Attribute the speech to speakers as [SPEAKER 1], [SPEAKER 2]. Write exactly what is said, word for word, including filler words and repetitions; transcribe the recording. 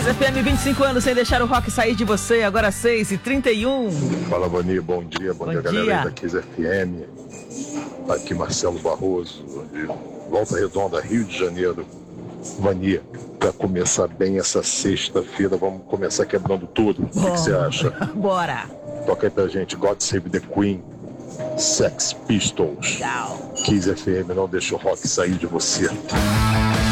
[SPEAKER 1] Kiss F M, vinte e cinco anos sem deixar o rock sair de você, agora seis e trinta e um.
[SPEAKER 2] Fala, Vani, bom dia, bom, bom dia,
[SPEAKER 1] dia.
[SPEAKER 2] galera da Kiss F M. Aqui Marcelo Barroso, de Volta Redonda, Rio de Janeiro. Vani, para começar bem essa sexta-feira, vamos começar quebrando tudo. O que você acha?
[SPEAKER 1] Bora.
[SPEAKER 2] Toca aí pra gente, God Save the Queen, Sex Pistols.
[SPEAKER 1] Legal.
[SPEAKER 2] Kiss F M, não deixa o rock sair de você.